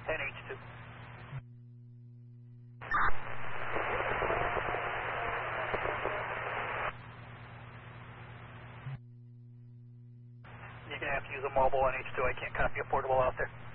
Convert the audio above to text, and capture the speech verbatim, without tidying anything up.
N H two. You're going to have to use a mobile N H two. I can't copy a portable out there.